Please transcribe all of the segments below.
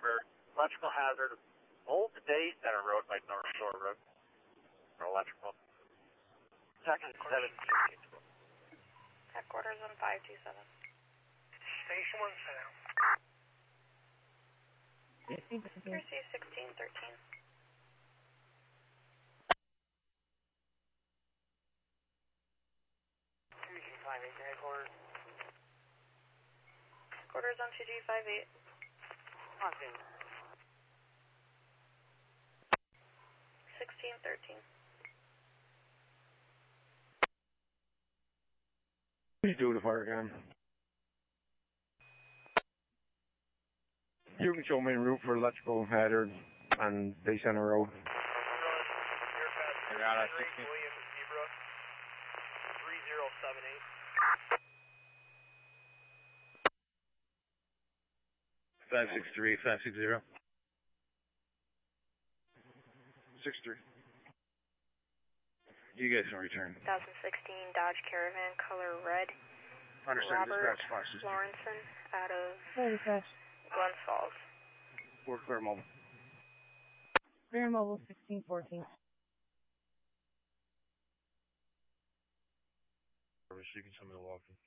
Vandenberg, electrical hazard, Old Day Center Road by North Shore Road, for electrical. Second 17. Headquarters on 527. Station 1 Center. Accuracy 1613. Community 58 to headquarters. Headquarters on 2G58. On to 1613. What are you doing, fire gun? You can show me the route for electrical hazard on Day Center Road. I got it. William Zebra 3078. 563, 560. 63. You guys can return. 2016 Dodge Caravan, color red. Understand Robert dispatch boxes. Lawrenson out of Dispatch. Glens Falls. We're clear mobile. Clear mobile 1614. You can tell me to walk in.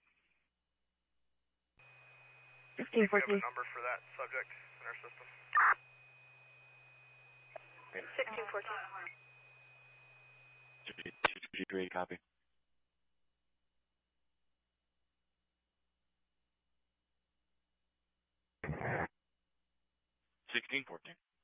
1614. We have a number for that subject in our system. 1614. 253, copy. 1614.